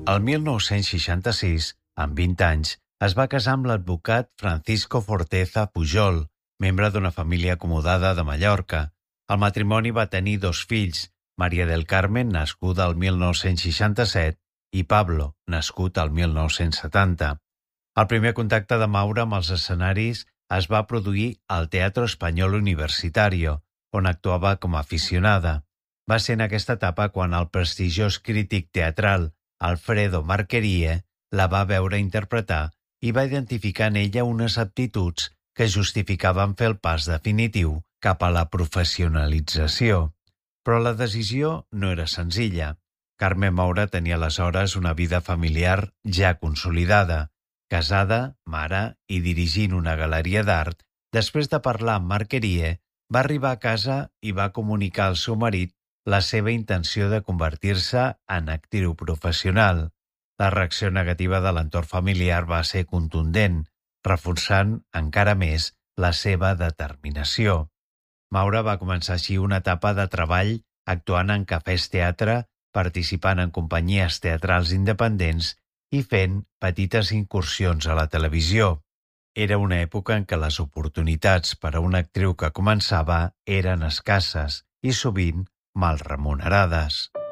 El 1966, amb 20 anys, es va casar amb l'advocat Francisco Forteza Pujol, membre d'una família acomodada de Mallorca. El matrimoni va tenir 2 fills, Maria del Carmen, nascuda el 1967, i Pablo, nascut al 1970. El primer contacte de Maura amb els escenaris es va produir al Teatro Español Universitario, on actuava com a aficionada. Va ser en aquesta etapa quan el prestigiós crític teatral Alfredo Marquerie la va veure interpretar i va identificar en ella unes aptituds que justificaven fer el pas definitiu cap a la professionalització. Però la decisió no era senzilla. Carme Maura tenia aleshores una vida familiar ja consolidada. Casada, mare i dirigint una galeria d'art, després de parlar amb Marquerie, va arribar a casa i va comunicar al seu marit la seva intenció de convertir-se en actriu professional. La reacció negativa de l'entorn familiar va ser contundent, reforçant encara més la seva determinació. Maura va començar així una etapa de treball actuant en cafès teatre, participant en companyies teatrals independents i fent petites incursions a la televisió. Era una època en què les oportunitats per a una actriu que començava eren escasses i sovint mal remunerades.